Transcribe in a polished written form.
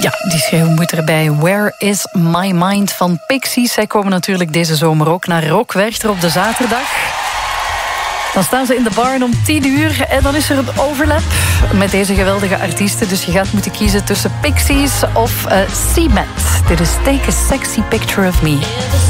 Ja, die schreeuw moet erbij. Where is my mind van Pixies. Zij komen natuurlijk deze zomer ook naar Rock Werchter op de zaterdag. Dan staan ze in de Barn om 10:00 en dan is er een overlap met deze geweldige artiesten. Dus je gaat moeten kiezen tussen Pixies of Cement. Dit is Take a Sexy Picture of Me.